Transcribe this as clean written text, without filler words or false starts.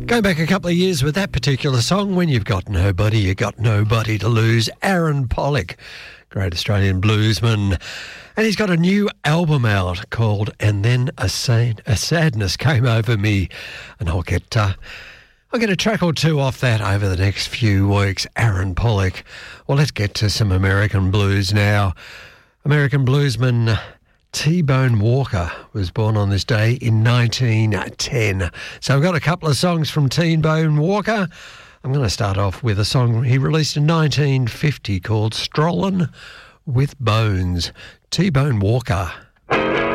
Going back a couple of years with that particular song, When You've Got Nobody, You Got Nobody to Lose. Aaron Pollock, great Australian bluesman. And he's got a new album out called And Then a Sadness Came Over Me. And I'll get a track or two off that over the next few weeks. Aaron Pollock. Well, let's get to some American blues now. American bluesman T-Bone Walker was born on this day in 1910. So I've got a couple of songs from T-Bone Walker. I'm going to start off with a song he released in 1950 called Strollin' with Bones. T-Bone Walker.